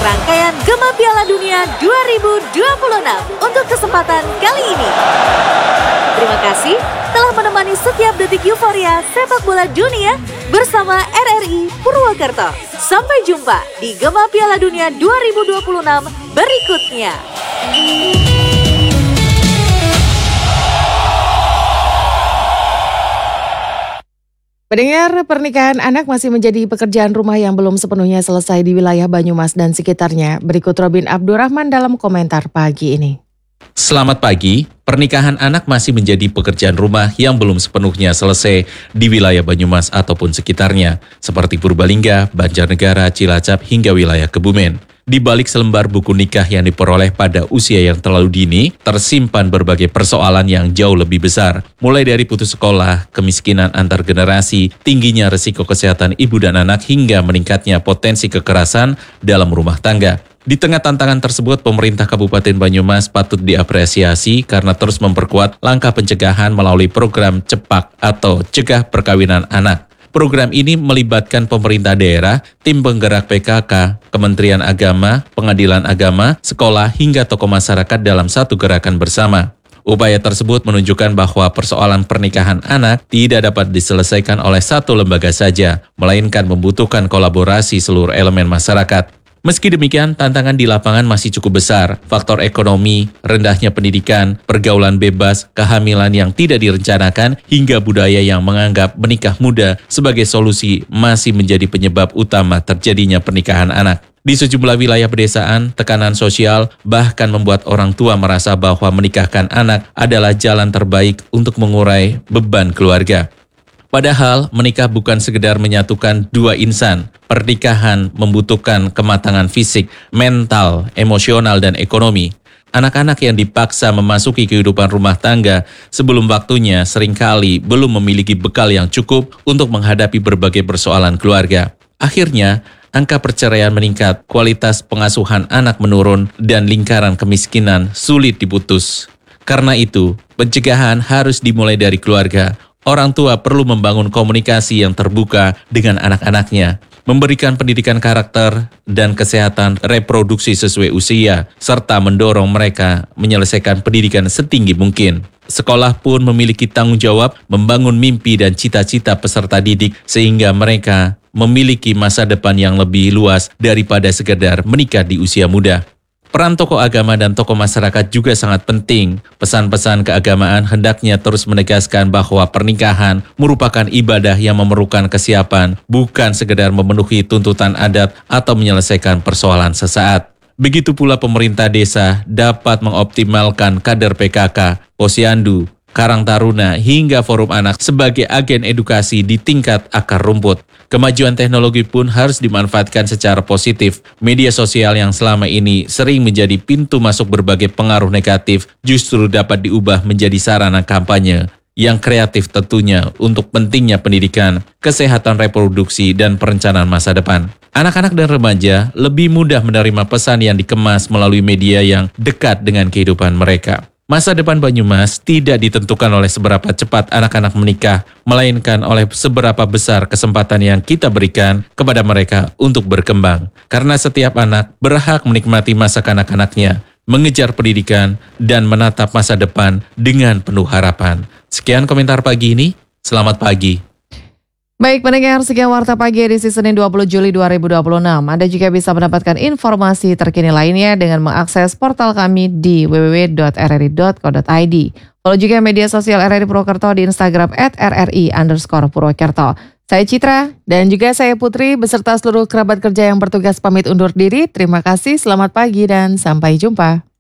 rangkaian Gema Piala Dunia 2026 untuk kesempatan kali ini. Terima kasih telah menemani setiap detik euforia sepak bola dunia bersama RRI Purwokerto. Sampai jumpa di Gema Piala Dunia 2026 berikutnya. Pendengar, pernikahan anak masih menjadi pekerjaan rumah yang belum sepenuhnya selesai di wilayah Banyumas dan sekitarnya. Berikut Robin Abdurrahman dalam komentar pagi ini. Selamat pagi, pernikahan anak masih menjadi pekerjaan rumah yang belum sepenuhnya selesai di wilayah Banyumas ataupun sekitarnya, seperti Purbalingga, Banjarnegara, Cilacap, hingga wilayah Kebumen. Di balik selembar buku nikah yang diperoleh pada usia yang terlalu dini, tersimpan berbagai persoalan yang jauh lebih besar. Mulai dari putus sekolah, kemiskinan antar generasi, tingginya resiko kesehatan ibu dan anak, hingga meningkatnya potensi kekerasan dalam rumah tangga. Di tengah tantangan tersebut, pemerintah Kabupaten Banyumas patut diapresiasi karena terus memperkuat langkah pencegahan melalui program CEPAK atau Cegah Perkawinan Anak. Program ini melibatkan pemerintah daerah, tim penggerak PKK, Kementerian Agama, Pengadilan Agama, sekolah, hingga tokoh masyarakat dalam satu gerakan bersama. Upaya tersebut menunjukkan bahwa persoalan pernikahan anak tidak dapat diselesaikan oleh satu lembaga saja, melainkan membutuhkan kolaborasi seluruh elemen masyarakat. Meski demikian, tantangan di lapangan masih cukup besar. Faktor ekonomi, rendahnya pendidikan, pergaulan bebas, kehamilan yang tidak direncanakan, hingga budaya yang menganggap menikah muda sebagai solusi masih menjadi penyebab utama terjadinya pernikahan anak. Di sejumlah wilayah pedesaan, tekanan sosial bahkan membuat orang tua merasa bahwa menikahkan anak adalah jalan terbaik untuk mengurai beban keluarga. Padahal menikah bukan sekedar menyatukan dua insan. Pernikahan membutuhkan kematangan fisik, mental, emosional, dan ekonomi. Anak-anak yang dipaksa memasuki kehidupan rumah tangga sebelum waktunya seringkali belum memiliki bekal yang cukup untuk menghadapi berbagai persoalan keluarga. Akhirnya, angka perceraian meningkat, kualitas pengasuhan anak menurun, dan lingkaran kemiskinan sulit diputus. Karena itu, pencegahan harus dimulai dari keluarga. Orang tua perlu membangun komunikasi yang terbuka dengan anak-anaknya, memberikan pendidikan karakter dan kesehatan reproduksi sesuai usia, serta mendorong mereka menyelesaikan pendidikan setinggi mungkin. Sekolah pun memiliki tanggung jawab membangun mimpi dan cita-cita peserta didik sehingga mereka memiliki masa depan yang lebih luas daripada sekedar menikah di usia muda. Peran tokoh agama dan tokoh masyarakat juga sangat penting. Pesan-pesan keagamaan hendaknya terus menegaskan bahwa pernikahan merupakan ibadah yang memerlukan kesiapan, bukan sekedar memenuhi tuntutan adat atau menyelesaikan persoalan sesaat. Begitu pula pemerintah desa dapat mengoptimalkan kader PKK, Posyandu, Karang Taruna, hingga Forum Anak sebagai agen edukasi di tingkat akar rumput. Kemajuan teknologi pun harus dimanfaatkan secara positif. Media sosial yang selama ini sering menjadi pintu masuk berbagai pengaruh negatif justru dapat diubah menjadi sarana kampanye yang kreatif tentunya untuk pentingnya pendidikan, kesehatan reproduksi, dan perencanaan masa depan. Anak-anak dan remaja lebih mudah menerima pesan yang dikemas melalui media yang dekat dengan kehidupan mereka. Masa depan Banyumas tidak ditentukan oleh seberapa cepat anak-anak menikah, melainkan oleh seberapa besar kesempatan yang kita berikan kepada mereka untuk berkembang. Karena setiap anak berhak menikmati masa kanak-kanaknya, mengejar pendidikan, dan menatap masa depan dengan penuh harapan. Sekian komentar pagi ini, selamat pagi. Baik pendengar, sekian Warta Pagi edisi Senin 20 Juli 2026. Anda juga bisa mendapatkan informasi terkini lainnya dengan mengakses portal kami di www.rri.co.id. Follow juga media sosial RRI Purwokerto di Instagram @rri_Purwokerto. Saya Citra dan juga saya Putri beserta seluruh kerabat kerja yang bertugas pamit undur diri. Terima kasih, selamat pagi dan sampai jumpa.